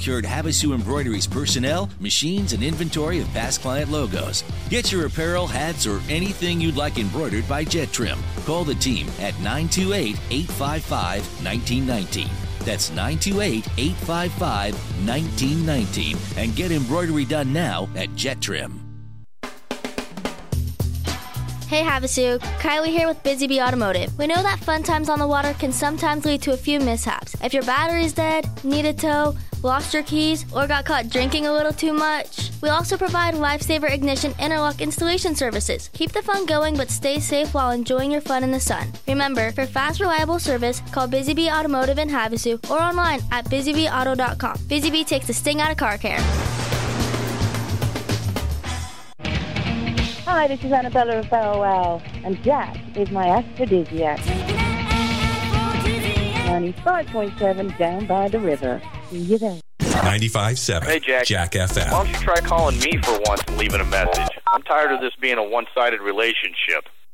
secured Havasu Embroidery's personnel, machines, and inventory of past client logos. Get your apparel, hats, or anything you'd like embroidered by Jet Trim. Call the team at 928-855-1919. That's 928-855-1919. And get embroidery done now at Jet Trim. Hey Havasu, Kylie here with Busy Bee Automotive. We know that fun times on the water can sometimes lead to a few mishaps. If your battery's dead, need a tow, lost your keys, or got caught drinking a little too much. We also provide Lifesaver Ignition interlock installation services. Keep the fun going but stay safe while enjoying your fun in the sun. Remember, for fast, reliable service, call Busy Bee Automotive in Havasu or online at busybeeauto.com. Busy Bee takes the sting out of car care. Hi, this is Annabella of Bow Wow, and Jack is my aphrodisiac. 95.7 down by the river. See you there. 95.7. Hey, Jack FM. Why don't you try calling me for once and leaving a message? I'm tired of this being a one-sided relationship.